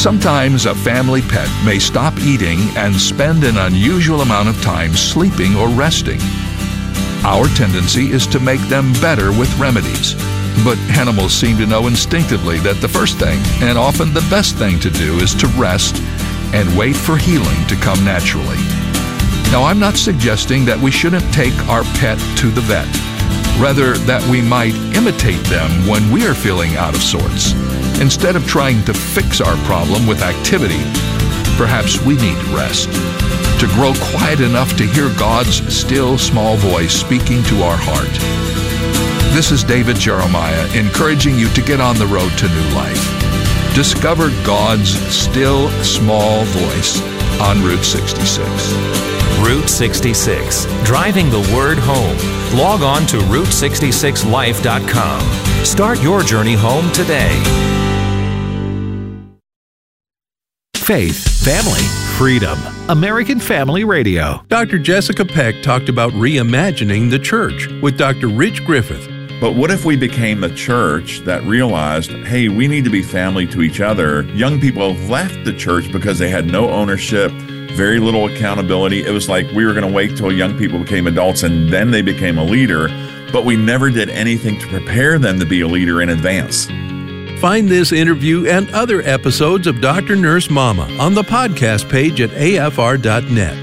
Sometimes a family pet may stop eating and spend an unusual amount of time sleeping or resting. Our tendency is to make them better with remedies. But animals seem to know instinctively that the first thing, and often the best thing to do, is to rest and wait for healing to come naturally. Now, I'm not suggesting that we shouldn't take our pet to the vet. Rather, that we might imitate them when we are feeling out of sorts. Instead of trying to fix our problem with activity, perhaps we need rest. To grow quiet enough to hear God's still small voice speaking to our heart. This is David Jeremiah encouraging you to get on the road to new life. Discover God's still small voice on Route 66. Route 66, driving the word home. Log on to Route66Life.com. Start your journey home today. Faith, family, freedom. American Family Radio. Dr. Jessica Peck talked about reimagining the church with Dr. Rich Griffith. But what if we became a church that realized, hey, we need to be family to each other? Young people left the church because they had no ownership, very little accountability. It was like we were going to wait till young people became adults and then they became a leader, but we never did anything to prepare them to be a leader in advance. Find this interview and other episodes of Dr. Nurse Mama on the podcast page at afr.net.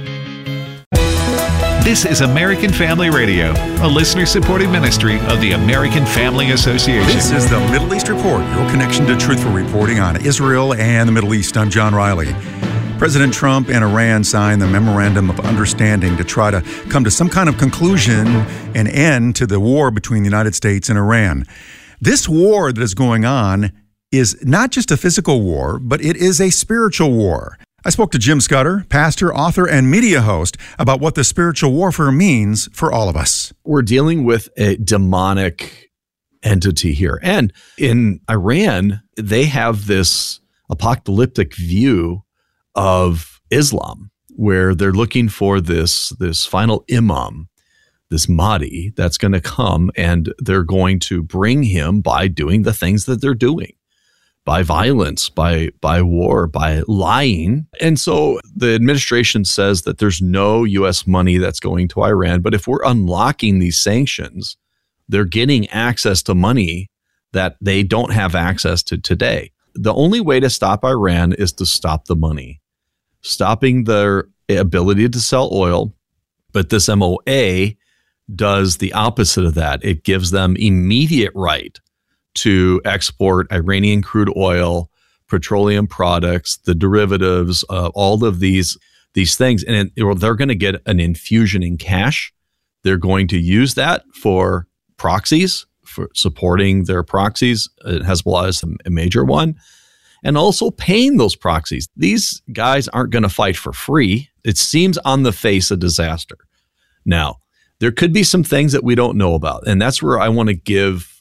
This is American Family Radio, a listener-supported ministry of the American Family Association. This is the Middle East Report, your connection to truthful reporting on Israel and the Middle East. I'm John Riley. President Trump and Iran signed the Memorandum of Understanding to try to come to some kind of conclusion and end to the war between the United States and Iran. This war that is going on is not just a physical war, but it is a spiritual war. I spoke to Jim Scudder, pastor, author, and media host, about what the spiritual warfare means for all of us. We're dealing with a demonic entity here. And in Iran, they have this apocalyptic view of Islam, where they're looking for this final imam, this Mahdi that's going to come, and they're going to bring him by doing the things that they're doing, by violence, by war, by lying. And so the administration says that there's no U.S. money that's going to Iran, but if we're unlocking these sanctions, they're getting access to money that they don't have access to today. The only way to stop Iran is to stop the money, stopping their ability to sell oil. But this MOA does the opposite of that. It gives them immediate right to export Iranian crude oil, petroleum products, the derivatives, all of these things. And they're going to get an infusion in cash. They're going to use that for proxies, for supporting their proxies. Hezbollah is a major one. And also paying those proxies. These guys aren't going to fight for free. It seems on the face a disaster. Now, there could be some things that we don't know about. And that's where I want to give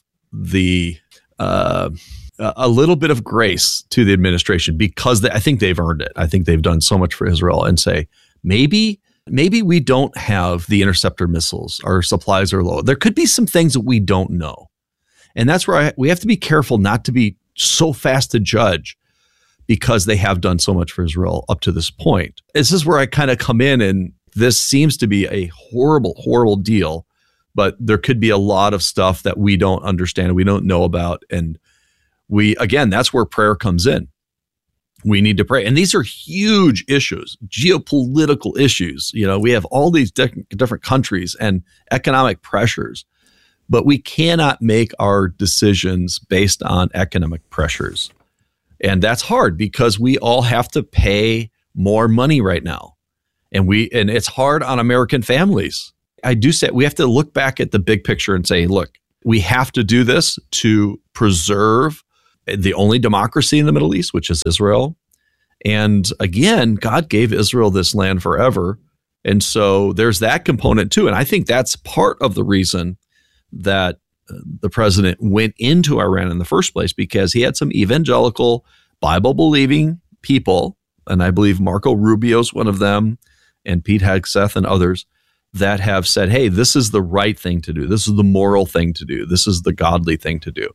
a little bit of grace to the administration, because I think they've earned it. I think they've done so much for Israel, and say, maybe we don't have the interceptor missiles. Our supplies are low. There could be some things that we don't know. And that's where we have to be careful not to be so fast to judge, because they have done so much for Israel up to this point. This is where I kind of come in, and this seems to be a horrible, horrible deal, but there could be a lot of stuff that we don't understand, we don't know about. And that's where prayer comes in. We need to pray. And these are huge issues, geopolitical issues. We have all these different countries and economic pressures, but we cannot make our decisions based on economic pressures. And that's hard, because we all have to pay more money right now. And it's hard on American families. I do say we have to look back at the big picture and say, look, we have to do this to preserve the only democracy in the Middle East, which is Israel. And again, God gave Israel this land forever. And so there's that component too. And I think that's part of the reason that the president went into Iran in the first place, because he had some evangelical, Bible-believing people, and I believe Marco Rubio's one of them, and Pete Hegseth and others, that have said, hey, this is the right thing to do. This is the moral thing to do. This is the godly thing to do.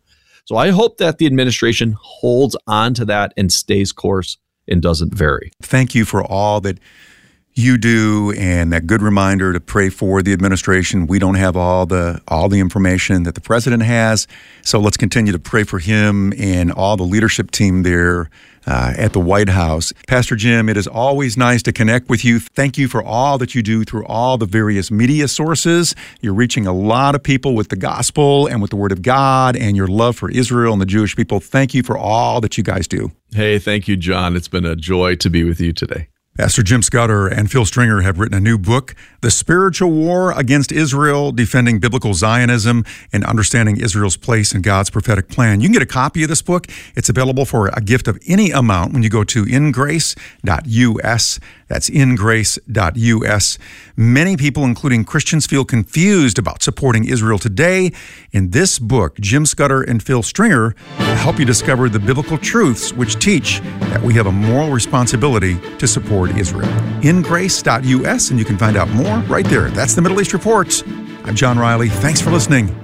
So I hope that the administration holds on to that and stays course and doesn't vary. Thank you for all that you do, and that good reminder to pray for the administration. We don't have all the information that the president has, so let's continue to pray for him and all the leadership team there at the White House. Pastor Jim, it is always nice to connect with you. Thank you for all that you do through all the various media sources. You're reaching a lot of people with the gospel and with the Word of God and your love for Israel and the Jewish people. Thank you for all that you guys do. Hey, thank you, John. It's been a joy to be with you today. Pastor Jim Scudder and Phil Stringer have written a new book, The Spiritual War Against Israel, Defending Biblical Zionism and Understanding Israel's Place in God's Prophetic Plan. You can get a copy of this book. It's available for a gift of any amount when you go to ingrace.us. That's ingrace.us. Many people, including Christians, feel confused about supporting Israel today. In this book, Jim Scudder and Phil Stringer will help you discover the biblical truths which teach that we have a moral responsibility to support Israel. Ingrace.us, and you can find out more right there. That's the Middle East Report. I'm John Riley. Thanks for listening.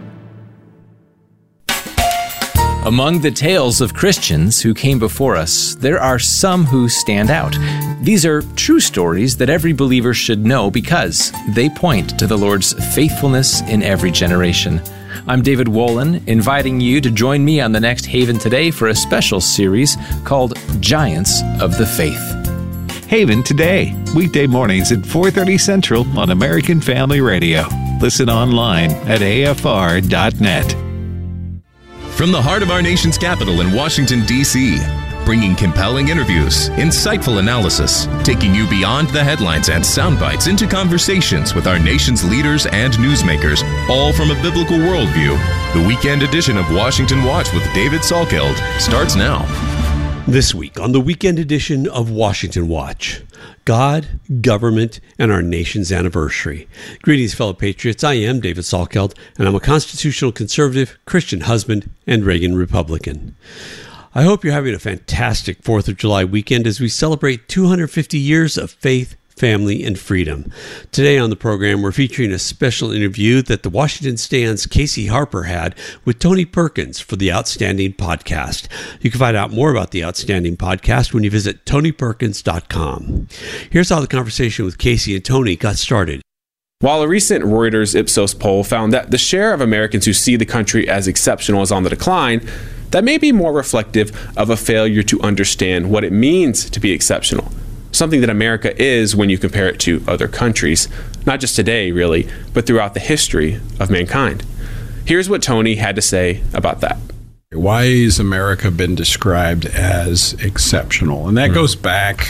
Among the tales of Christians who came before us, there are some who stand out. These are true stories that every believer should know because they point to the Lord's faithfulness in every generation. I'm David Wolin, inviting you to join me on the next Haven Today for a special series called Giants of the Faith. Haven Today, weekday mornings at 4:30 Central on American Family Radio. Listen online at afr.net. From the heart of our nation's capital in Washington, D.C., bringing compelling interviews, insightful analysis, taking you beyond the headlines and sound bites into conversations with our nation's leaders and newsmakers, all from a biblical worldview. The weekend edition of Washington Watch with David Salkeld starts now. This week on the weekend edition of Washington Watch, God, government, and our nation's anniversary. Greetings, fellow patriots. I am David Salkeld, and I'm a constitutional conservative, Christian husband, and Reagan Republican. I hope you're having a fantastic 4th of July weekend as we celebrate 250 years of faith, family, and freedom. Today on the program, we're featuring a special interview that the Washington Stand's Casey Harper had with Tony Perkins for the Outstanding Podcast. You can find out more about the Outstanding Podcast when you visit tonyperkins.com. Here's how the conversation with Casey and Tony got started. While a recent Reuters Ipsos poll found that the share of Americans who see the country as exceptional is on the decline, that may be more reflective of a failure to understand what it means to be exceptional. Something that America is when you compare it to other countries, not just today, really, but throughout the history of mankind. Here's what Tony had to say about that. Why has America been described as exceptional? And that goes back,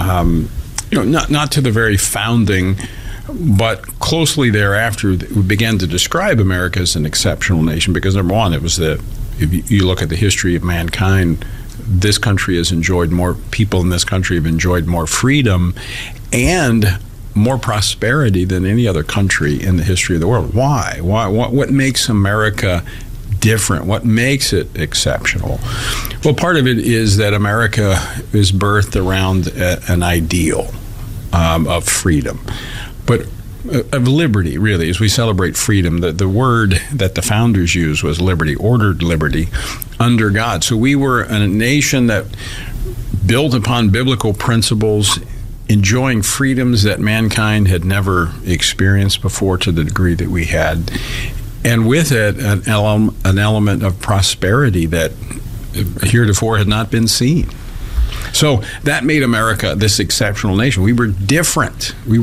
not to the very founding, but closely thereafter, we began to describe America as an exceptional nation because, number one, if you look at the history of mankind, this country has enjoyed more, people in this country have enjoyed more freedom and more prosperity than any other country in the history of the world. Why? What makes America different? What makes it exceptional? Well, part of it is that America is birthed around an ideal of freedom, but of liberty, really, as we celebrate freedom. The word that the founders used was liberty, ordered liberty under God. So we were a nation that built upon biblical principles, enjoying freedoms that mankind had never experienced before to the degree that we had. And with it, an element of prosperity that heretofore had not been seen. So that made America this exceptional nation. We were different. We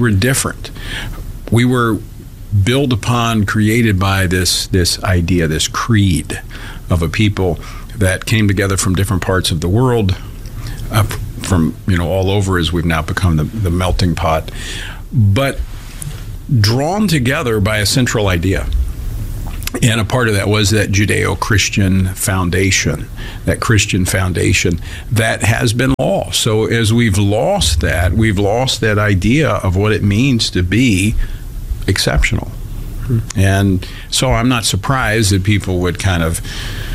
were built upon, created by this idea, this creed of a people that came together from different parts of the world, from all over, as we've now become the melting pot, but drawn together by a central idea. And a part of that was that Judeo-Christian foundation, that Christian foundation that has been lost. So as we've lost that idea of what it means to be exceptional. And so I'm not surprised that people would kind of,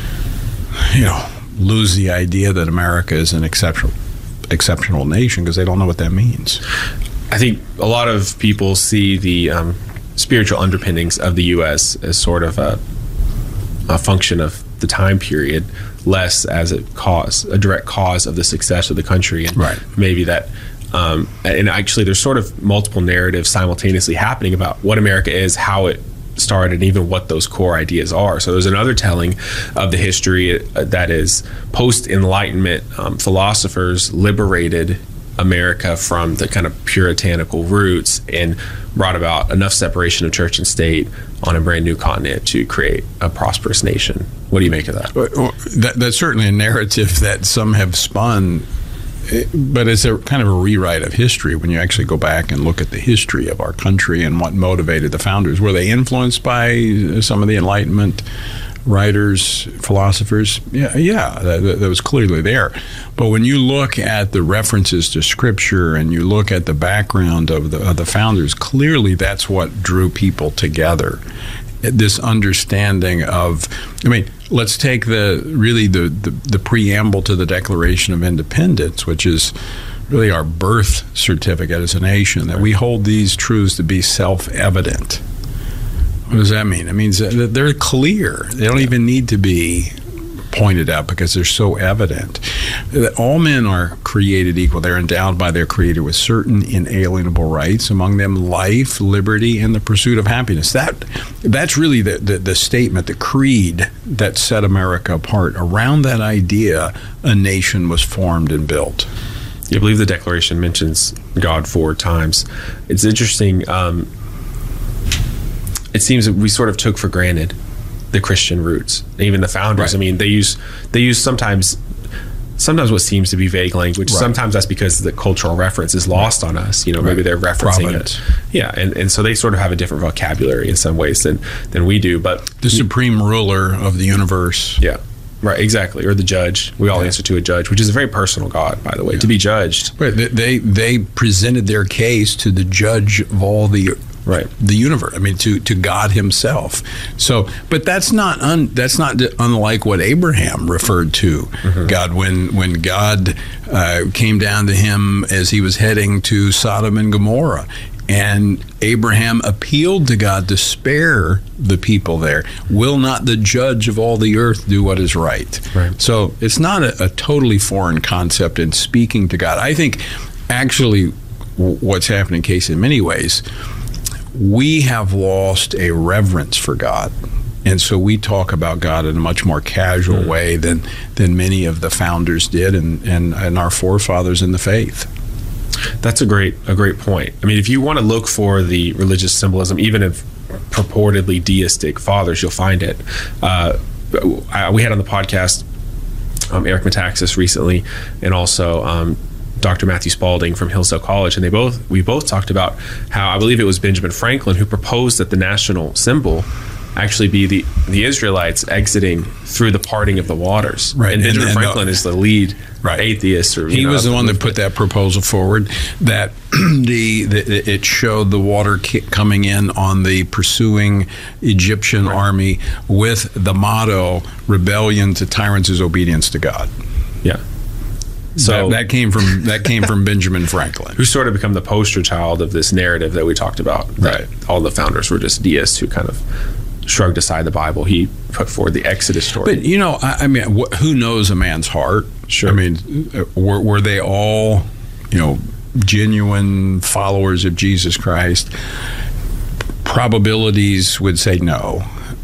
lose the idea that America is an exceptional nation because they don't know what that means. I think a lot of people see the spiritual underpinnings of the U.S. as sort of a function of the time period, less as a direct cause of the success of the country. And maybe that, and actually there's sort of multiple narratives simultaneously happening about what America is, how it started, and even what those core ideas are. So there's another telling of the history that is post-Enlightenment philosophers liberated America from the kind of puritanical roots and brought about enough separation of church and state on a brand new continent to create a prosperous nation. What do you make of that? That's certainly a narrative that some have spun, but it's a kind of a rewrite of history when you actually go back and look at the history of our country and what motivated the founders. Were they influenced by some of the Enlightenment writers, philosophers? Yeah, that was clearly there. But when you look at the references to Scripture and you look at the background of the founders, clearly that's what drew people together. This understanding of, let's take the preamble to the Declaration of Independence, which is really our birth certificate as a nation, that we hold these truths to be self-evident. What does that mean? It means that they're clear. They don't even need to be pointed out because they're so evident. That all men are created equal. They're endowed by their Creator with certain inalienable rights, among them life, liberty, and the pursuit of happiness. That's really the statement, the creed that set America apart. Around that idea, a nation was formed and built. I believe the Declaration mentions God 4 times. It's interesting. It seems that we sort of took for granted the Christian roots. Even the founders, they use sometimes what seems to be vague language. Sometimes that's because the cultural reference is lost on us. Maybe they're referencing it. Yeah, and so they sort of have a different vocabulary in some ways than we do. But the supreme ruler of the universe. Yeah. Right, exactly. Or the judge. We all answer to a judge, which is a very personal God, by the way, to be judged. Right. They presented their case to the judge of all the universe. To God Himself. So, but that's not unlike what Abraham referred to. Mm-hmm. God, when God came down to him as he was heading to Sodom and Gomorrah. And Abraham appealed to God to spare the people there. Will not the judge of all the earth do what is right? So it's not a totally foreign concept in speaking to God. I think actually what's happening, Case, in many ways, we have lost a reverence for God. And so we talk about God in a much more casual way than many of the founders did and our forefathers in the faith. That's a great point. If you want to look for the religious symbolism, even of purportedly deistic fathers, you'll find it. We had on the podcast Eric Metaxas recently, and also Dr. Matthew Spalding from Hillsdale College, and we both talked about how I believe it was Benjamin Franklin who proposed that the national symbol actually be the Israelites exiting through the parting of the waters. Right. And Benjamin Franklin is the lead atheist. He was the one that put that proposal forward, that it showed the water coming in on the pursuing Egyptian army with the motto, rebellion to tyrants is obedience to God. Yeah. So that came from Benjamin Franklin, who sort of become the poster child of this narrative that we talked about. That all the founders were just deists who kind of shrugged aside the Bible. He put forward the Exodus story. But who knows a man's heart? Sure. Were they all, genuine followers of Jesus Christ? Probabilities would say no.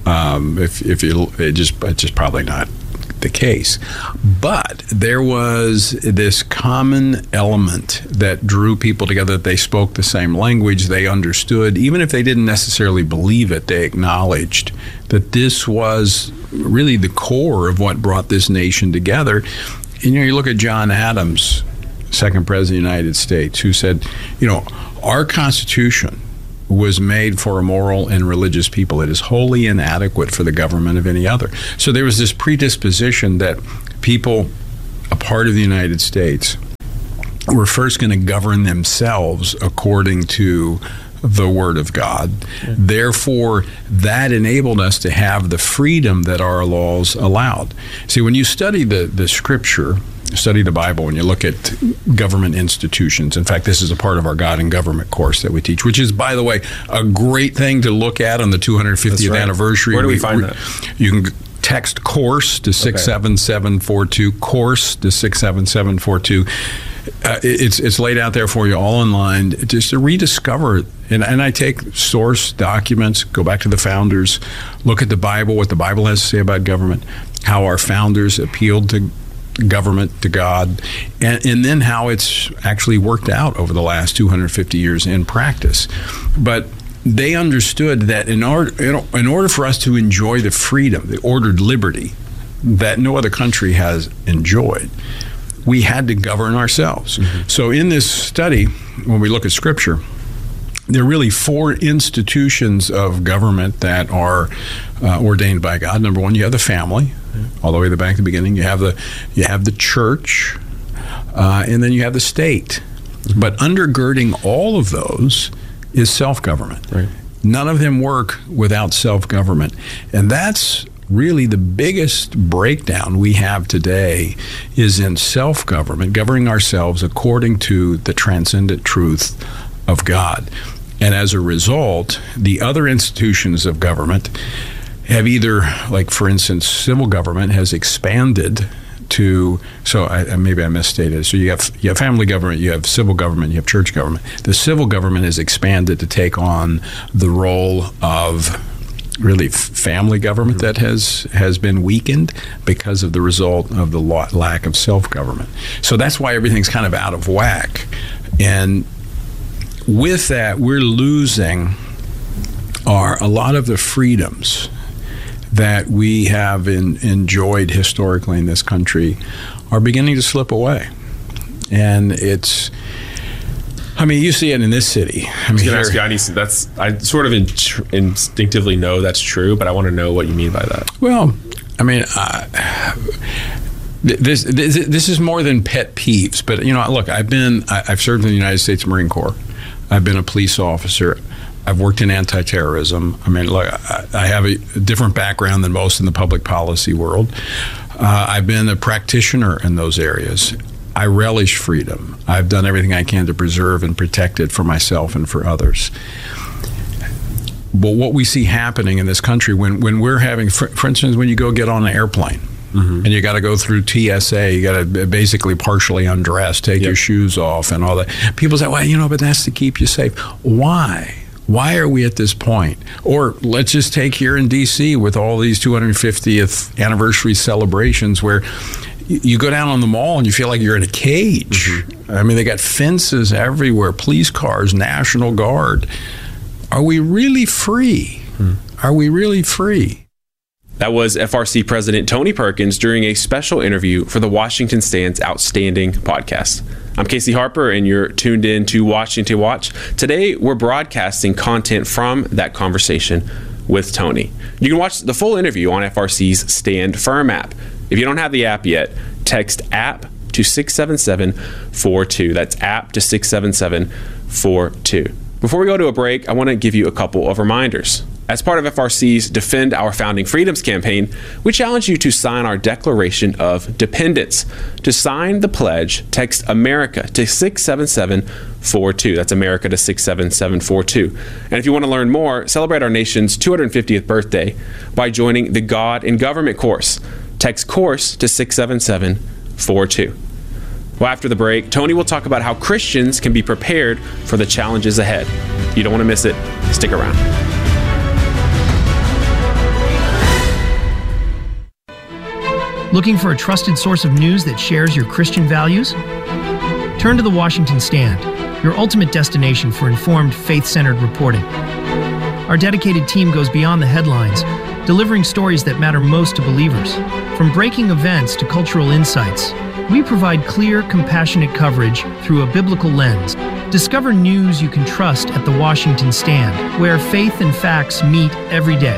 It's just probably not the case. But there was this common element that drew people together, that they spoke the same language, they understood. Even if they didn't necessarily believe it, they acknowledged that this was really the core of what brought this nation together. And you look at John Adams, second president of the United States, who said, our Constitution was made for a moral and religious people. It is wholly inadequate for the government of any other. So there was this predisposition that people, a part of the United States, were first going to govern themselves according to the Word of God. Yeah. Therefore, that enabled us to have the freedom that our laws allowed. See, when you study the Scripture, study the Bible, and you look at government institutions. In fact, this is a part of our God and Government course that we teach, which is, by the way, a great thing to look at on the 250th anniversary. Where do we find that? You can text course to 67742, course to 67742. It's laid out there for you all online just to rediscover it. And I take source documents, go back to the founders, look at the Bible, what the Bible has to say about government, how our founders appealed to government, to God, and then how it's actually worked out over the last 250 years in practice. But they understood that in order for us to enjoy the freedom, the ordered liberty that no other country has enjoyed, we had to govern ourselves. Mm-hmm. So in this study, when we look at Scripture, there are really 4 institutions of government that are ordained by God. Number one, you have the family, all the way back to the beginning. You have the church, and then you have the state. Mm-hmm. But undergirding all of those is self-government. Right. None of them work without self-government. And that's really the biggest breakdown we have today is in self-government, governing ourselves according to the transcendent truth of God. And as a result, the other institutions of government have either, like for instance, civil government has expanded to, maybe I misstated. So you have family government, you have civil government, you have church government. The civil government has expanded to take on the role of really family government that has been weakened because of the result of the lack of self-government. So that's why everything's kind of out of whack. And with that, we're losing a lot of the freedoms that we have enjoyed historically in this country are beginning to slip away. And it's, you see it in this city. I was going to ask you, I sort of instinctively know that's true, but I want to know what you mean by that. Well, this is more than pet peeves, but look, I've served in the United States Marine Corps. I've been a police officer. I've worked in anti-terrorism. I have a different background than most in the public policy world. I've been a practitioner in those areas. I relish freedom. I've done everything I can to preserve and protect it for myself and for others. But what we see happening in this country when we're having, for instance, when you go get on an airplane, mm-hmm. and you got to go through TSA, you got to basically partially undress, take your shoes off and all that. People say, well, but that's to keep you safe. Why? Why are we at this point? Or let's just take here in D.C. with all these 250th anniversary celebrations where you go down on the mall and you feel like you're in a cage. Mm-hmm. They got fences everywhere, police cars, National Guard. Are we really free? Are we really free? That was FRC President Tony Perkins during a special interview for the Washington Stand's Outstanding podcast. I'm Casey Harper, and you're tuned in to Washington Watch. Today, we're broadcasting content from that conversation with Tony. You can watch the full interview on FRC's Stand Firm app. If you don't have the app yet, text app to 67742. That's app to 67742. Before we go to a break, I want to give you a couple of reminders. As part of FRC's Defend Our Founding Freedoms campaign, we challenge you to sign our Declaration of Dependence. To sign the pledge, text America to 67742. That's America to 67742. And if you want to learn more, celebrate our nation's 250th birthday by joining the God in Government course. Text course to 67742. Well, after the break, Tony will talk about how Christians can be prepared for the challenges ahead. You don't want to miss it. Stick around. Looking for a trusted source of news that shares your Christian values? Turn to the Washington Stand, your ultimate destination for informed, faith-centered reporting. Our dedicated team goes beyond the headlines, delivering stories that matter most to believers. From breaking events to cultural insights, we provide clear, compassionate coverage through a biblical lens. Discover news you can trust at the Washington Stand, where faith and facts meet every day.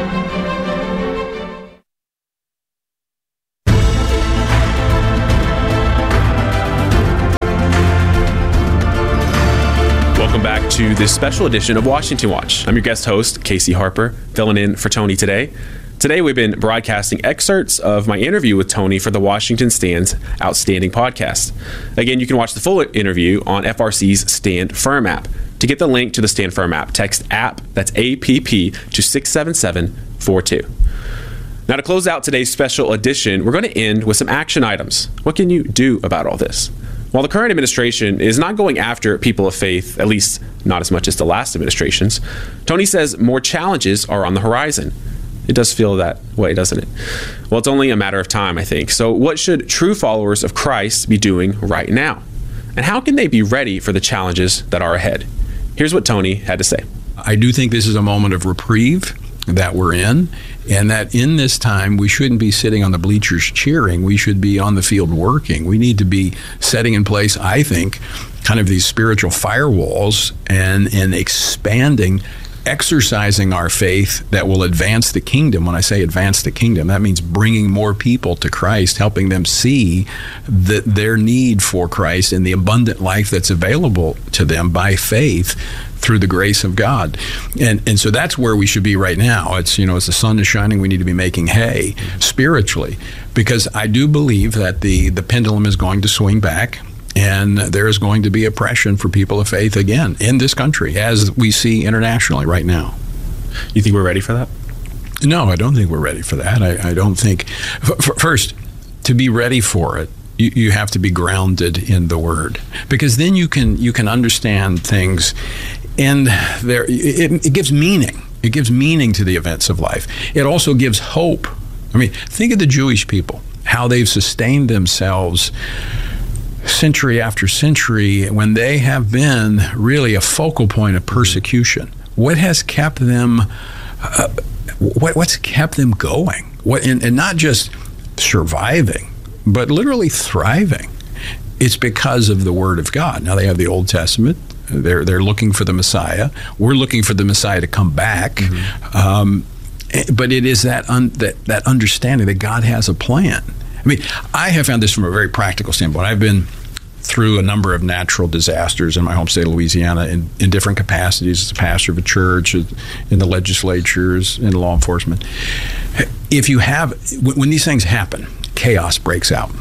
To this special edition of Washington Watch. I'm your guest host, Casey Harper, filling in for Tony today. Today, we've been broadcasting excerpts of my interview with Tony for the Washington Stand's Outstanding podcast. Again, you can watch the full interview on FRC's Stand Firm app. To get the link to the Stand Firm app, text app, that's APP, to 67742. Now, to close out today's special edition, we're going to end with some action items. What can you do about all this? While the current administration is not going after people of faith, at least not as much as the last administrations, Tony says more challenges are on the horizon. It does feel that way, doesn't it? Well, it's only a matter of time, I think. So what should true followers of Christ be doing right now? And how can they be ready for the challenges that are ahead? Here's what Tony had to say. I do think this is a moment of reprieve that we're in, and that in this time we shouldn't be sitting on the bleachers cheering. We should be on the field working. We need to be setting in place, I think, kind of these spiritual firewalls and expanding, exercising our faith that will advance the kingdom. When I say advance the kingdom, that means bringing more people to Christ, helping them see their need for Christ and the abundant life that's available to them by faith through the grace of God. And so that's where we should be right now. It's, as the sun is shining, we need to be making hay spiritually, because I do believe that the pendulum is going to swing back, and there is going to be oppression for people of faith again in this country, as we see internationally right now. You think we're ready for that? No, I don't think we're ready for that. I don't think. First, to be ready for it, you have to be grounded in the Word, because then you can understand things, and it gives meaning. It gives meaning to the events of life. It also gives hope. I mean, think of the Jewish people, how they've sustained themselves century after century when they have been really a focal point of persecution. What has kept them? What's kept them going? And not just surviving, but literally thriving. It's because of the Word of God. Now they have the Old Testament. They're looking for the Messiah. We're looking for the Messiah to come back. But it is that understanding that God has a plan. I mean, I have found this from a very practical standpoint. I've been through a number of natural disasters in my home state of Louisiana in different capacities as a pastor of a church, in the legislatures, in law enforcement. When these things happen, chaos breaks out.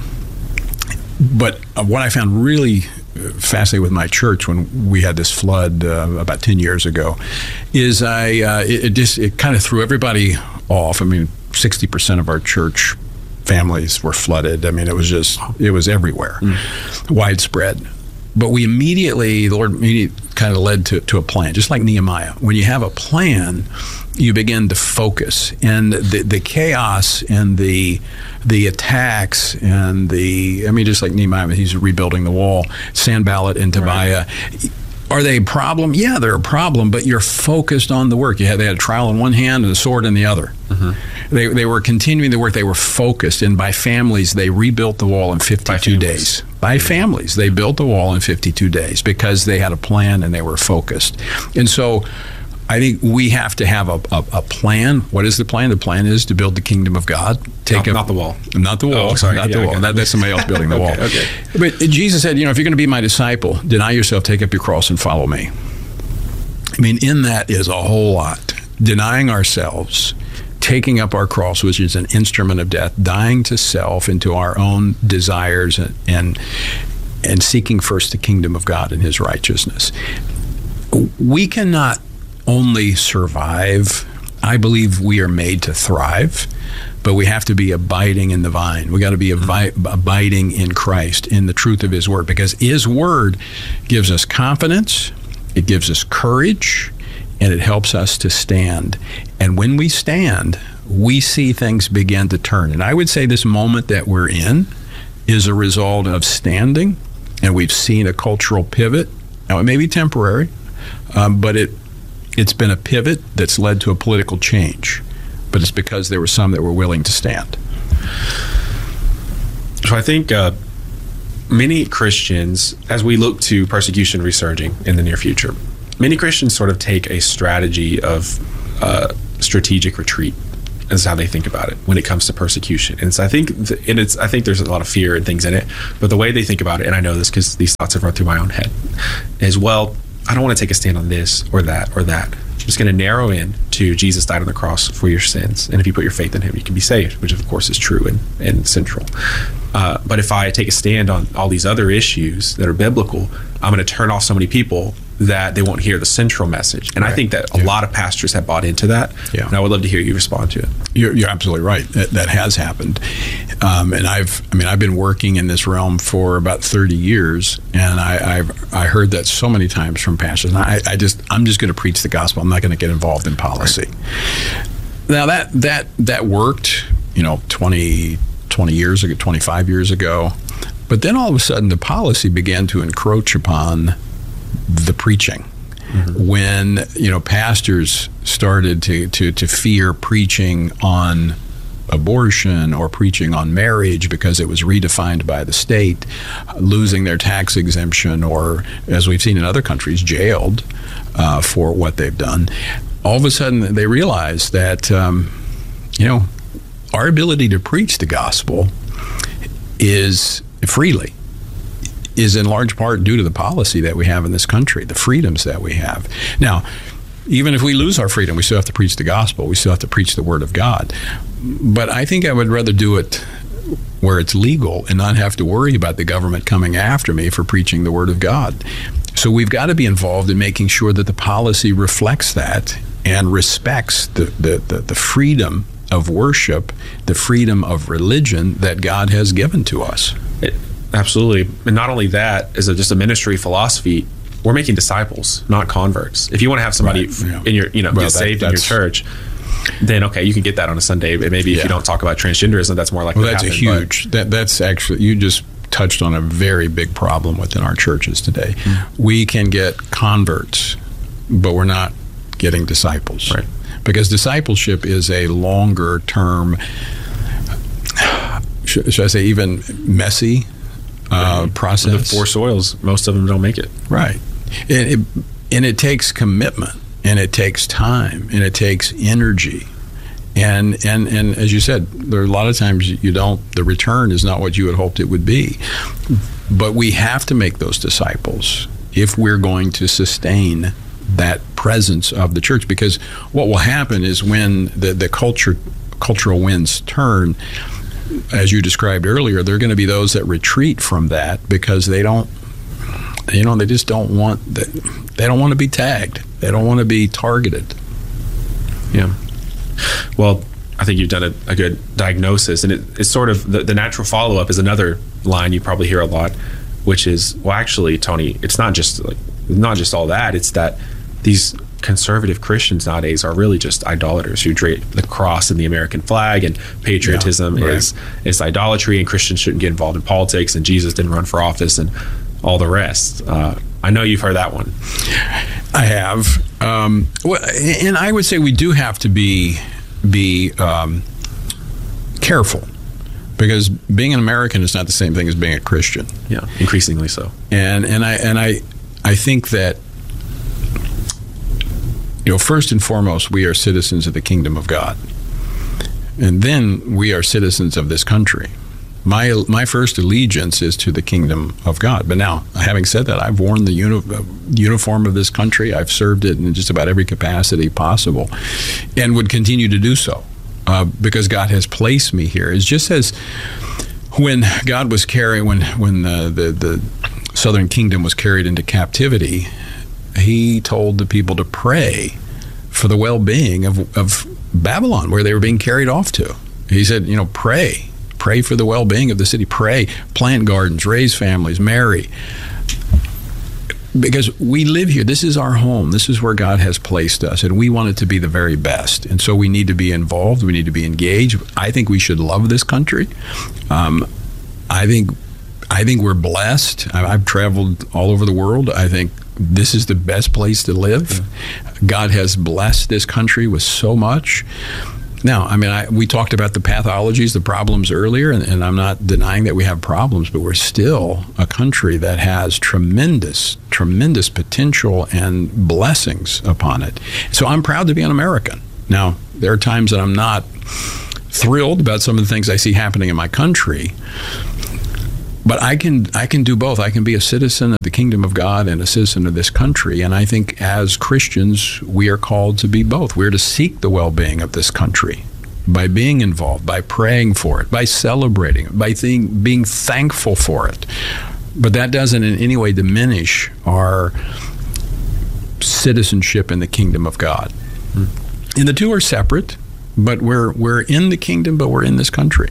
But what I found really fascinating with my church when we had this flood about 10 years ago is it kind of threw everybody off. I mean, 60% of our church families were flooded. I mean, it was everywhere, widespread. But the Lord immediately kind of led to a plan, just like Nehemiah. When you have a plan, you begin to focus. And the chaos and the attacks and just like Nehemiah, he's rebuilding the wall, Sanballat and Tobiah. Right. Are they a problem? Yeah, they're a problem, but you're focused on the work. They had a trowel in one hand and a sword in the other. They were continuing the work. They were focused, and by families, they rebuilt the wall in 52 days. By families, they built the wall in 52 days because they had a plan and they were focused. And so I think we have to have a plan. What is the plan? The plan is to build the kingdom of God. Not the wall. Not the wall. Oh, sorry. Not the wall. Okay. That's somebody else building the wall. Okay. But Jesus said, if you're going to be my disciple, deny yourself, take up your cross, and follow me. I mean, in that is a whole lot. Denying ourselves, taking up our cross, which is an instrument of death, dying to self and to our own desires, and seeking first the kingdom of God and His righteousness. We cannot only survive. I believe we are made to thrive, but we have to be abiding in the vine. We got to be abiding in Christ, in the truth of His Word, because His Word gives us confidence, it gives us courage, and it helps us to stand. And when we stand, we see things begin to turn. And I would say this moment that we're in is a result of standing, and we've seen a cultural pivot. Now, it may be temporary, but it's been a pivot that's led to a political change. But it's because there were some that were willing to stand. So I think many Christians, as we look to persecution resurging in the near future, many Christians sort of take a strategy of strategic retreat. Is how they think about it when it comes to persecution. And so I think there's a lot of fear and things in it, but the way they think about it, and I know this because these thoughts have run through my own head, is, well, I don't want to take a stand on this or that or that. I'm just going to narrow in to Jesus died on the cross for your sins, and if you put your faith in Him, you can be saved, which of course is true and central. But if I take a stand on all these other issues that are biblical, I'm going to turn off so many people that they won't hear the central message. And I think that a lot of pastors have bought into that. Yeah. And I would love to hear you respond to it. You're absolutely right. That has happened. And I've been working in this realm for about 30 years, and I heard that so many times from pastors. And I'm just going to preach the gospel. I'm not going to get involved in policy. Right. Now that worked, 20 years ago, 25 years ago. But then all of a sudden the policy began to encroach upon the preaching. Mm-hmm. When pastors started to fear preaching on abortion or preaching on marriage because it was redefined by the state, losing their tax exemption, or, as we've seen in other countries, jailed for what they've done. All of a sudden they realized that our ability to preach the gospel is freely is in large part due to the policy that we have in this country, the freedoms that we have. Now, even if we lose our freedom, we still have to preach the gospel. We still have to preach the word of God. But I think I would rather do it where it's legal and not have to worry about the government coming after me for preaching the word of God. So we've got to be involved in making sure that the policy reflects that and respects the freedom of worship, the freedom of religion that God has given to us. Absolutely. And not only that, as just a ministry philosophy, we're making disciples, not converts. If you want to have somebody in your, get saved in your church, then okay, you can get that on a Sunday. Maybe if you don't talk about transgenderism, that's more likely to happen. That's actually, you just touched on a very big problem within our churches today. Mm-hmm. We can get converts, but we're not getting disciples. Right. Because discipleship is a longer term, should I say even messy process. The four soils, most of them don't make it. Right. And it takes commitment, and it takes time, and it takes energy. And as you said, there are a lot of times the return is not what you had hoped it would be. But we have to make those disciples if we're going to sustain that presence of the church, because what will happen is when the cultural winds turn, as you described earlier, there are going to be those that retreat from that because they just don't want to be tagged. They don't want to be targeted. Yeah. Well, I think you've done a good diagnosis, and it's sort of the natural follow-up is another line you probably hear a lot, which is, well, actually, Tony, it's not just all that. It's that these conservative Christians nowadays are really just idolaters who drape the cross and the American flag, and patriotism is idolatry, and Christians shouldn't get involved in politics, and Jesus didn't run for office, and all the rest. I know you've heard that one. I have. And I would say we do have to be careful, because being an American is not the same thing as being a Christian. Yeah, increasingly so. And I think that, first and foremost, we are citizens of the kingdom of God. And then we are citizens of this country. My first allegiance is to the kingdom of God. But now, having said that, I've worn the uniform of this country. I've served it in just about every capacity possible, and would continue to do so because God has placed me here. It's just as when God was when the southern kingdom was carried into captivity, he told the people to pray for the well-being of Babylon, where they were being carried off to. He said, pray for the well-being of the city. Pray, plant gardens, raise families, marry. Because we live here. This is our home. This is where God has placed us, and we want it to be the very best. And so we need to be involved. We need to be engaged. I think we should love this country. I think we're blessed. I've traveled all over the world. I think this is the best place to live. God has blessed this country with so much. Now, we talked about the pathologies, the problems earlier, and I'm not denying that we have problems, but we're still a country that has tremendous, tremendous potential and blessings upon it. So I'm proud to be an American. Now, there are times that I'm not thrilled about some of the things I see happening in my country, but I can do both. I can be a citizen of the kingdom of God and a citizen of this country. And I think as Christians, we are called to be both. We're to seek the well-being of this country by being involved, by praying for it, by celebrating it, by being thankful for it. But that doesn't in any way diminish our citizenship in the kingdom of God. And the two are separate, but we're in the kingdom, but we're in this country.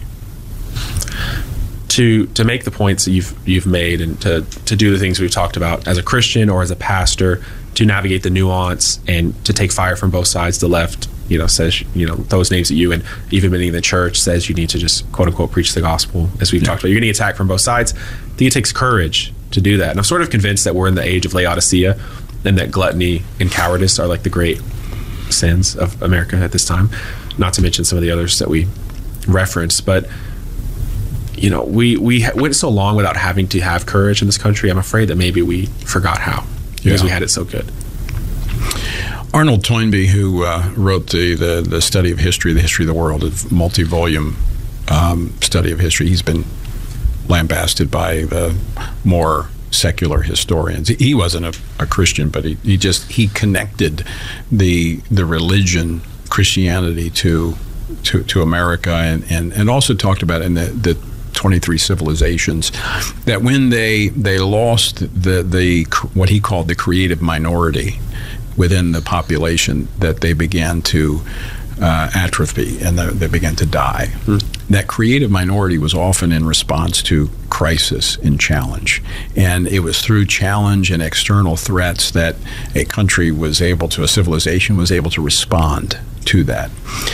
To make the points that you've made, and to do the things we've talked about as a Christian or as a pastor, to navigate the nuance and to take fire from both sides. The left, says, throws names at you, and even many in the church says you need to just quote unquote preach the gospel, as we've talked about. You're getting attacked from both sides. I think it takes courage to do that. And I'm sort of convinced that we're in the age of Laodicea, and that gluttony and cowardice are like the great sins of America at this time, not to mention some of the others that we referenced. But we went so long without having to have courage in this country. I'm afraid that maybe we forgot how, because we had it so good. Arnold Toynbee, who wrote the study of history, the history of the world, a multi-volume study of history, he's been lambasted by the more secular historians. He wasn't a Christian, but he connected the religion, Christianity, to America, and also talked about in the 23 civilizations, that when they lost the what he called the creative minority within the population, that they began to atrophy and they began to die. That creative minority was often in response to crisis and challenge, and it was through challenge and external threats that a civilization was able to respond to that.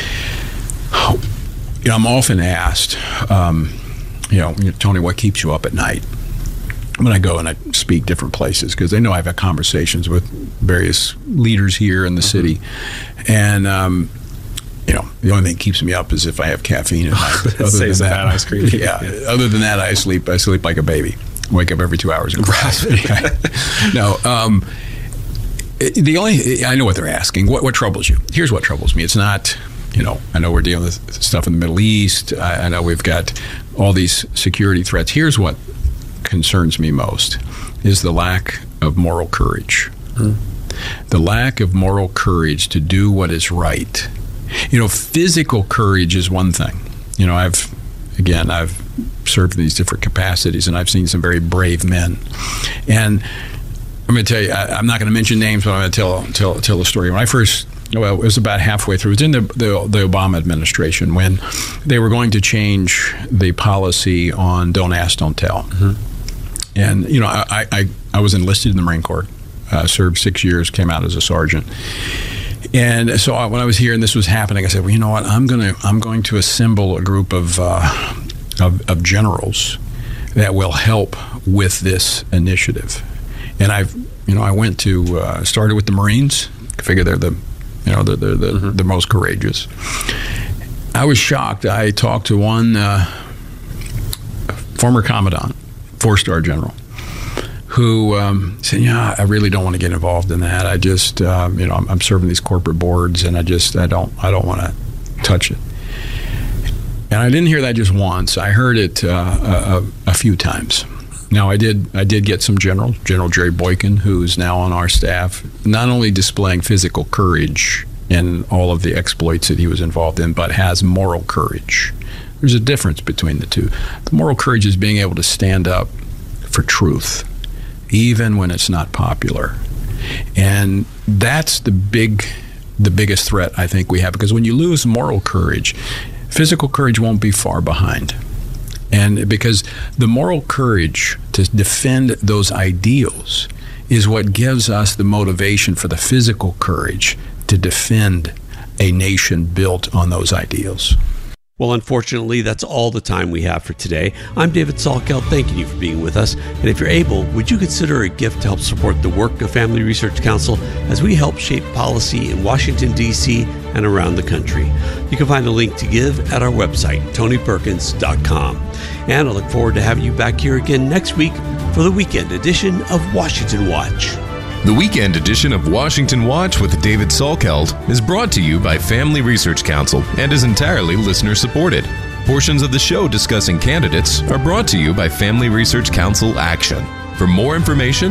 I'm often asked, Tony, what keeps you up at night? When I go and I speak different places, because they know I've had conversations with various leaders here in the city, and the only thing that keeps me up is if I have caffeine at night. But other than that, ice cream. Other than that, I sleep like a baby. Wake up every 2 hours and cry. No. I know what they're asking. What troubles you? Here's what troubles me. It's not. I know we're dealing with stuff in the Middle East. I know we've got all these security threats. Here's what concerns me most, is the lack of moral courage. The lack of moral courage to do what is right. Physical courage is one thing. I've served in these different capacities, and I've seen some very brave men. And I'm going to tell you, I'm not going to mention names, but I'm going to tell a story. When I first, it was about halfway through. It was in the Obama administration, when they were going to change the policy on don't ask, don't tell. And I was enlisted in the Marine Corps, served 6 years, came out as a sergeant. And so when I was here and this was happening, I said, well, you know what? I'm going to assemble a group of generals that will help with this initiative. And I went to started with the Marines. I figure they're the most courageous. I was shocked. I talked to one former commandant, 4-star general, who said, I really don't want to get involved in that. I just, I'm serving these corporate boards, and I don't want to touch it. And I didn't hear that just once. I heard it a few times. Now, I did get some General Jerry Boykin, who's now on our staff, not only displaying physical courage in all of the exploits that he was involved in, but has moral courage. There's a difference between the two. The moral courage is being able to stand up for truth, even when it's not popular. And that's the biggest threat I think we have, because when you lose moral courage, physical courage won't be far behind. And because the moral courage to defend those ideals is what gives us the motivation for the physical courage to defend a nation built on those ideals. Well, unfortunately, that's all the time we have for today. I'm David Salkeld, thanking you for being with us. And if you're able, would you consider a gift to help support the work of Family Research Council as we help shape policy in Washington, D.C. and around the country? You can find a link to give at our website, TonyPerkins.com. And I look forward to having you back here again next week for the weekend edition of Washington Watch. The weekend edition of Washington Watch with David Salkeld is brought to you by Family Research Council and is entirely listener-supported. Portions of the show discussing candidates are brought to you by Family Research Council Action. For more information,